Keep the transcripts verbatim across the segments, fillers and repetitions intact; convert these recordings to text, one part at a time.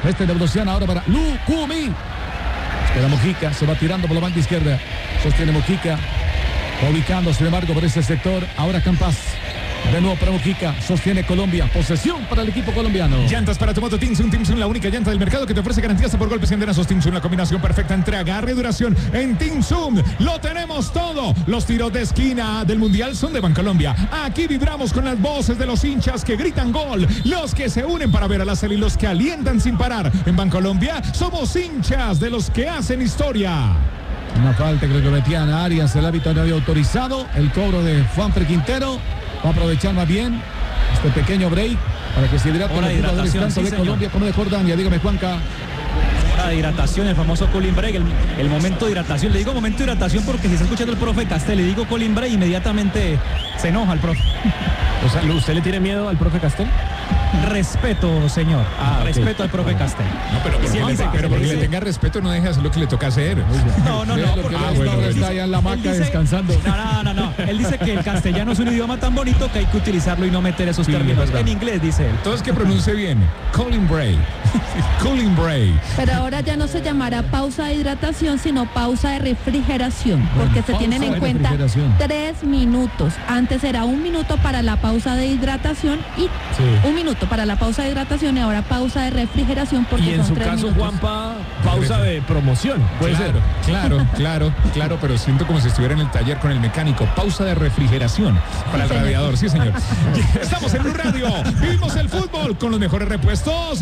Este de Evolución ahora para Lucumí. Espera Mojica, se va tirando por la banda izquierda. Sostiene Mojica. Ubicando, sin embargo, por ese sector. Ahora Campas. De nuevo para Mojica, sostiene Colombia, posesión para el equipo colombiano. Llantas para tu moto Tinsun, Tinsun, la única llanta del mercado que te ofrece garantías por golpes y andenazos. Tinsun, la combinación perfecta entre agarre y duración. En Tinsun lo tenemos todo. Los tiros de esquina del Mundial son de Bancolombia. Aquí vibramos con las voces de los hinchas que gritan gol, los que se unen para ver a la serie y los que alientan sin parar. En Bancolombia somos hinchas de los que hacen historia. Una falta que le cometían a Arias, el árbitro no había autorizado. El cobro de Juanfer Quintero. Va a aprovechar más bien este pequeño break para que se hidrate los jugadores tanto de Colombia como de Jordania. Dígame, Juanca. Hora de hidratación, el famoso cooling break, el, el momento de hidratación. Le digo momento de hidratación porque si está escuchando el profe Castel, le digo cooling break, inmediatamente se enoja el profe. O sea, ¿usted le tiene miedo al profe Castel? Respeto, señor. Ah, respeto okay. al profe Castel. No, pero, pero, Juanpa, dice, pero porque le tenga respeto no deje de hacer lo que le toca hacer. No, no, no. Porque ah, bueno, bueno. Está allá en la hamaca descansando. No, no, no, no. Él dice que el castellano es un idioma tan bonito que hay que utilizarlo y no meter esos sí, términos en inglés, dice él. Entonces que pronuncie bien. Cooling break. Cooling break. Pero ahora ya no se llamará pausa de hidratación, sino pausa de refrigeración, porque bueno, se tienen en cuenta tres minutos. Antes era un minuto para la pausa de hidratación y sí. un minuto para la pausa de hidratación y ahora pausa de refrigeración porque y en son su tres caso, minutos. Juanpa, pausa de promoción. Puede claro, ser. Claro, claro, claro, pero siento como si estuviera en el taller con el mecánico. Pausa de refrigeración para sí, el radiador, sí, señor. Estamos en Blue Radio. Vivimos el fútbol con los mejores repuestos.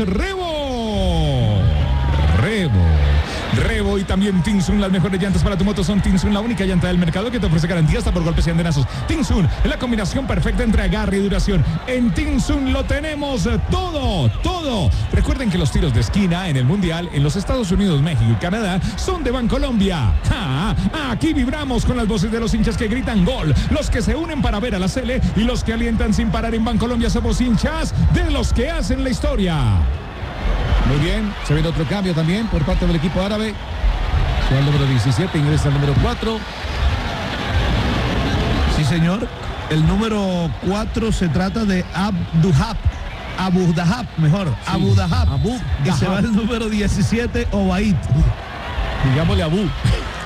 Rebo. Rebo. Rebo y también Tinsun, las mejores llantas para tu moto son Tinsun, la única llanta del mercado que te ofrece garantía hasta por golpes y andenazos. Tinsun es la combinación perfecta entre agarre y duración. En Tinsun lo tenemos todo, todo. Recuerden que los tiros de esquina en el Mundial en los Estados Unidos, México y Canadá son de Bancolombia. ¡Ja! Aquí vibramos con las voces de los hinchas que gritan gol, los que se unen para ver a la Sele y los que alientan sin parar. En Bancolombia somos hinchas de los que hacen la historia. Muy bien, se ve otro cambio también por parte del equipo árabe. Sea el número diecisiete, ingresa el número cuatro. Sí, señor. El número cuatro se trata de Abduhab. Abu Dahab, mejor. Sí. Abu Dahab. Abu y se va el número diecisiete, Obaid. Digámosle Abu. Abu.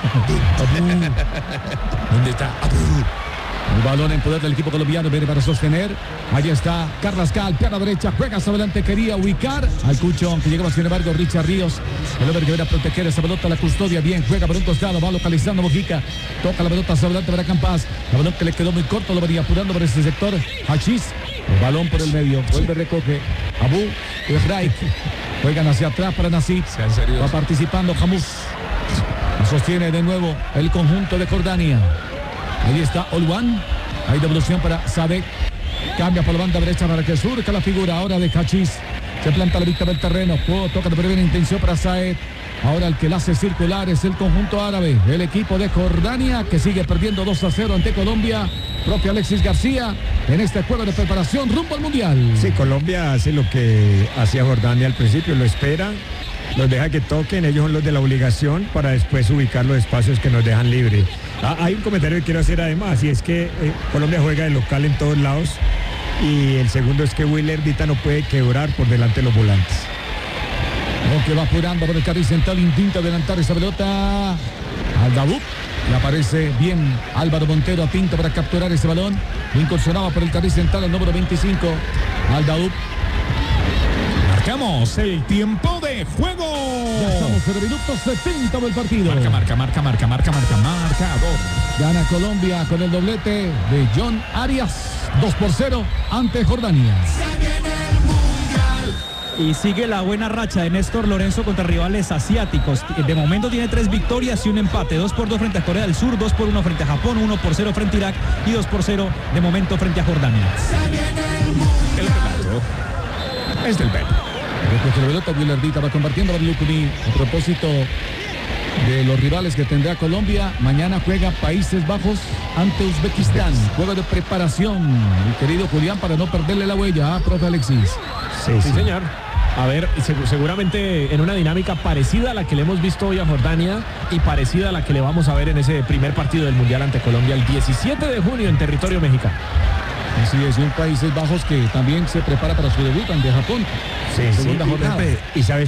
¿Dónde está Abu? El balón en poder del equipo colombiano, viene para sostener. Allí está Carrascal, pierna derecha, juega hacia adelante, quería ubicar al Cucho, que llegaba sin embargo Richard Ríos. El hombre que viene a proteger esa pelota, la custodia bien, juega por un costado, va localizando Mojica, toca la pelota hacia adelante para Campas. La pelota que le quedó muy corto, lo venía apurando por ese sector. Hachís, el balón por el medio, vuelve, recoge. Abu, Efraik, juegan hacia atrás para Nasib. Va participando Jamús. Sostiene de nuevo el conjunto de Jordania. Ahí está Olwan. Hay devolución para Sadek. Cambia por la banda derecha para que surja la figura ahora de Hachís. Se planta la vista del terreno. Oh, toca de primera intención para Saed. Ahora el que la hace circular es el conjunto árabe. El equipo de Jordania que sigue perdiendo dos a cero ante Colombia. Propio Alexis García en este juego de preparación rumbo al Mundial. Sí, Colombia hace lo que hacía Jordania al principio. Lo espera, los deja que toquen. Ellos son los de la obligación para después ubicar los espacios que nos dejan libres. Ah, hay un comentario que quiero hacer además, y es que eh, Colombia juega de local en todos lados, y el segundo es que Willer Dita no puede quebrar por delante de los volantes. Aunque va apurando por el carril central, intenta adelantar esa pelota al Daoud. Le aparece bien Álvaro Montero a Pinto para capturar ese balón. Incursionaba por el carril central el número veinticinco, al Daoud. Marcamos el tiempo de juego. Ya estamos en el minuto setenta del partido. Marca, marca, marca, marca, marca, marca, marcador. Gana Colombia con el doblete de John Arias. dos por cero ante Jordania. Y sigue la buena racha de Néstor Lorenzo contra rivales asiáticos. De momento tiene tres victorias y un empate. dos por dos frente a Corea del Sur, dos por uno frente a Japón, uno por cero frente a Irak y dos por cero de momento frente a Jordania. El relato es del Ben. Recoge la pelota, Willardita va compartiendo a Lucumí. A propósito de los rivales que tendrá Colombia, mañana juega Países Bajos ante Uzbekistán. Juego de preparación, mi querido Julián, para no perderle la huella, ¿ah, profe Alexis? Sí, sí, sí, señor. A ver, seguramente en una dinámica parecida a la que le hemos visto hoy a Jordania y parecida a la que le vamos a ver en ese primer partido del Mundial ante Colombia el diecisiete de junio en territorio mexicano. Así es, y un Países Bajos que también se prepara para su debut ante Japón. Sí, sí, y, y sabes